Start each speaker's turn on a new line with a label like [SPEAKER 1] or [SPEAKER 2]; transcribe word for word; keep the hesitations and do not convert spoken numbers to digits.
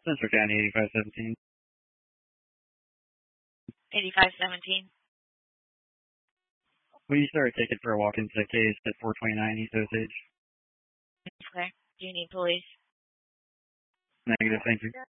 [SPEAKER 1] Central County eighty-five seventeen.
[SPEAKER 2] eighty-five seventeen.
[SPEAKER 1] We started a ticket for a walk-in case at four twenty-nine East Osage.
[SPEAKER 2] Okay. Do you need police?
[SPEAKER 1] Negative, thank you.